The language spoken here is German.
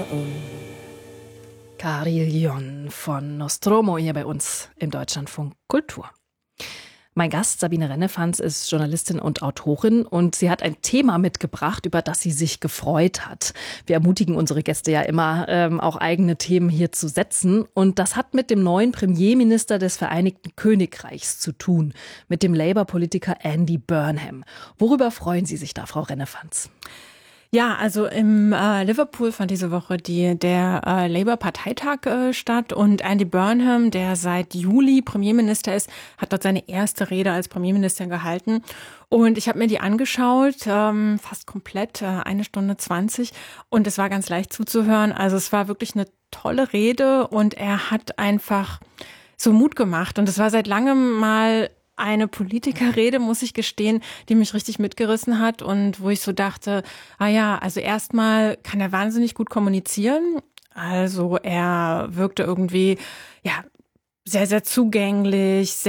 Carillon von Nostromo hier bei uns im Deutschlandfunk Kultur. Mein Gast Sabine Rennefanz ist Journalistin und Autorin und sie hat ein Thema mitgebracht, über das sie sich gefreut hat. Wir ermutigen unsere Gäste ja immer, auch eigene Themen hier zu setzen. Und das hat mit dem neuen Premierminister des Vereinigten Königreichs zu tun, mit dem Labour-Politiker Andy Burnham. Worüber freuen Sie sich da, Frau Rennefanz? Ja, also im Liverpool fand diese Woche der Labour-Parteitag statt und Andy Burnham, der seit Juli Premierminister ist, hat dort seine erste Rede als Premierminister gehalten. Und ich habe mir die angeschaut, fast komplett, 1 Stunde 20. Und es war ganz leicht zuzuhören. Also es war wirklich eine tolle Rede und er hat einfach so Mut gemacht. Und es war seit langem mal eine Politikerrede, muss ich gestehen, die mich richtig mitgerissen hat und wo ich so dachte, also erstmal kann er wahnsinnig gut kommunizieren. Also er wirkte irgendwie, sehr, sehr zugänglich,